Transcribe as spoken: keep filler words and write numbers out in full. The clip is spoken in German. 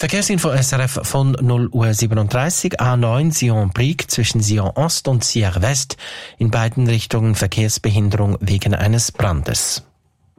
Verkehrsinfo S R F von null Uhr siebenunddreißig, A neun Sion-Brieg zwischen Sion-Ost und Sierre-West. In beiden Richtungen Verkehrsbehinderung wegen eines Brandes.